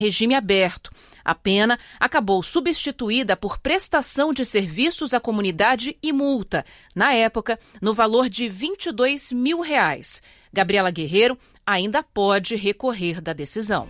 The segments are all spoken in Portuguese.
regime aberto. A pena acabou substituída por prestação de serviços à comunidade e multa, na época, no valor de R$22 mil. Gabriela Guerreiro ainda pode recorrer da decisão.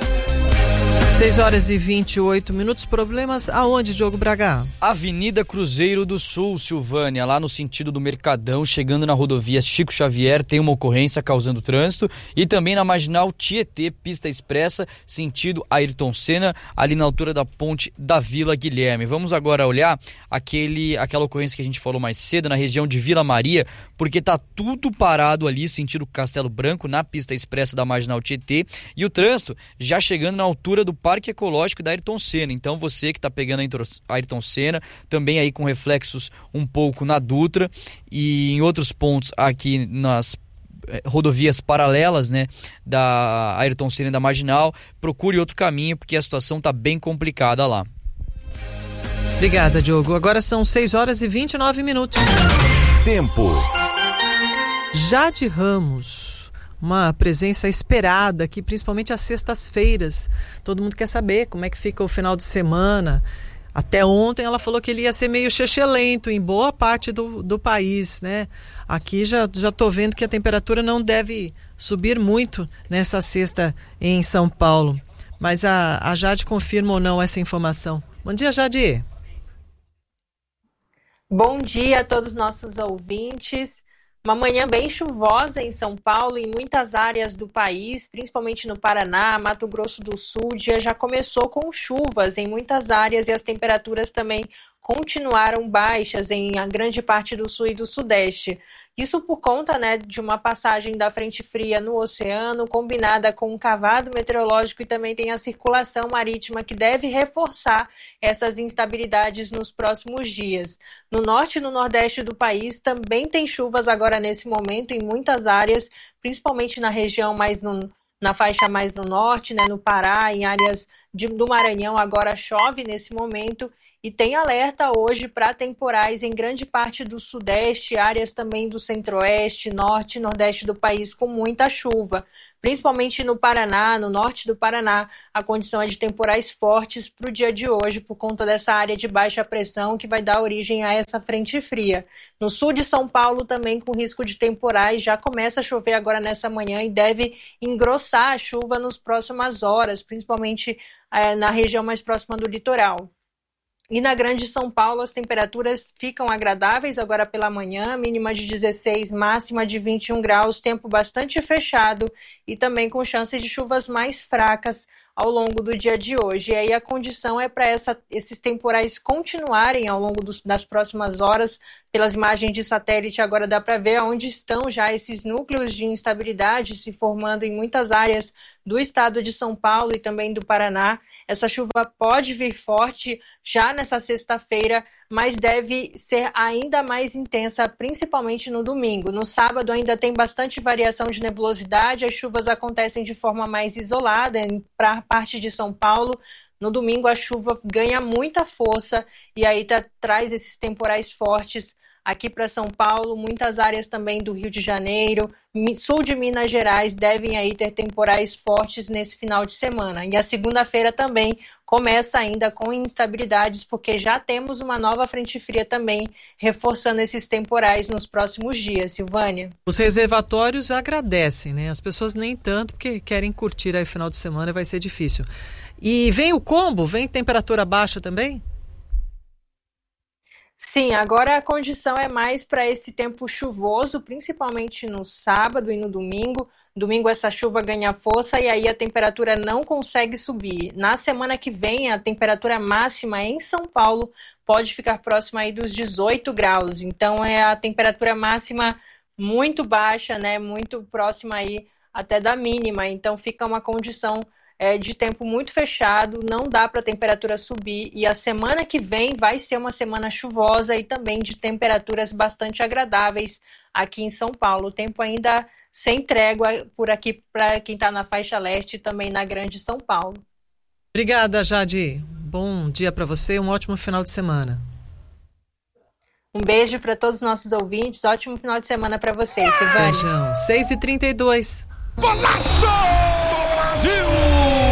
6h28. Problemas aonde, Diogo Braga? Avenida Cruzeiro do Sul, Silvânia, lá no sentido do Mercadão, chegando na rodovia Chico Xavier, tem uma ocorrência causando trânsito, e também na Marginal Tietê, pista expressa, sentido Ayrton Senna, ali na altura da ponte da Vila Guilherme. Vamos agora olhar aquela ocorrência que a gente falou mais cedo, na região de Vila Maria, porque tá tudo parado ali, sentido Castelo Branco, na pista expressa da Marginal Tietê, e o trânsito já chegando na altura do Parque Ecológico da Ayrton Senna. Então você que está pegando a Ayrton Senna, também aí com reflexos um pouco na Dutra e em outros pontos aqui nas rodovias paralelas, né, da Ayrton Senna e da Marginal, procure outro caminho porque a situação está bem complicada lá. Obrigada, Diogo. Agora são 6h29. Tempo. Jade Ramos, uma presença esperada aqui, principalmente às sextas-feiras. Todo mundo quer saber como é que fica o final de semana. Até ontem ela falou que ele ia ser meio chechelento em boa parte do país, né? Aqui já estou vendo que a temperatura não deve subir muito nessa sexta em São Paulo. Mas a Jade confirma ou não essa informação. Bom dia, Jade. Bom dia a todos os nossos ouvintes. Uma manhã bem chuvosa em São Paulo e em muitas áreas do país, principalmente no Paraná, Mato Grosso do Sul. O dia já começou com chuvas em muitas áreas e as temperaturas também continuaram baixas em grande parte do sul e do sudeste. Isso por conta, né, de uma passagem da frente fria no oceano, combinada com um cavado meteorológico, e também tem a circulação marítima que deve reforçar essas instabilidades nos próximos dias. No norte e no nordeste do país também tem chuvas agora nesse momento em muitas áreas, principalmente na região na faixa mais no norte, né, no Pará, em áreas do Maranhão agora chove nesse momento. E tem alerta hoje para temporais em grande parte do sudeste, áreas também do centro-oeste, norte e nordeste do país com muita chuva. Principalmente no Paraná, no norte do Paraná, a condição é de temporais fortes para o dia de hoje, por conta dessa área de baixa pressão que vai dar origem a essa frente fria. No sul de São Paulo também com risco de temporais, já começa a chover agora nessa manhã e deve engrossar a chuva nas próximas horas, principalmente na região mais próxima do litoral. E na Grande São Paulo as temperaturas ficam agradáveis agora pela manhã, mínima de 16, máxima de 21 graus, tempo bastante fechado e também com chances de chuvas mais fracas ao longo do dia de hoje. E aí a condição é para esses temporais continuarem ao longo das próximas horas. Pelas imagens de satélite agora dá para ver onde estão já esses núcleos de instabilidade se formando em muitas áreas do estado de São Paulo e também do Paraná. Essa chuva pode vir forte já nessa sexta-feira, mas deve ser ainda mais intensa, principalmente no domingo. No sábado ainda tem bastante variação de nebulosidade, as chuvas acontecem de forma mais isolada para a parte de São Paulo. No domingo a chuva ganha muita força e aí traz esses temporais fortes aqui para São Paulo, muitas áreas também do Rio de Janeiro, sul de Minas Gerais devem aí ter temporais fortes nesse final de semana. E a segunda-feira também começa ainda com instabilidades, porque já temos uma nova frente fria também reforçando esses temporais nos próximos dias. Silvânia? Os reservatórios agradecem, né? As pessoas nem tanto, porque querem curtir aí o final de semana e vai ser difícil. E vem o combo? Vem temperatura baixa também? Sim, agora a condição é mais para esse tempo chuvoso, principalmente no sábado e no domingo. Domingo essa chuva ganha força e aí a temperatura não consegue subir. Na semana que vem a temperatura máxima em São Paulo pode ficar próxima aí dos 18 graus. Então é a temperatura máxima muito baixa, né? Muito próxima aí até da mínima. Então fica uma condição de tempo muito fechado, não dá para a temperatura subir, e a semana que vem vai ser uma semana chuvosa e também de temperaturas bastante agradáveis aqui em São Paulo. O tempo ainda sem trégua por aqui para quem está na faixa leste e também na Grande São Paulo. Obrigada, Jade. Bom dia para você, um ótimo final de semana. Um beijo para todos os nossos ouvintes, ótimo final de semana para vocês, Silvânia. Beijão. 6h32. Golaço do Brasil!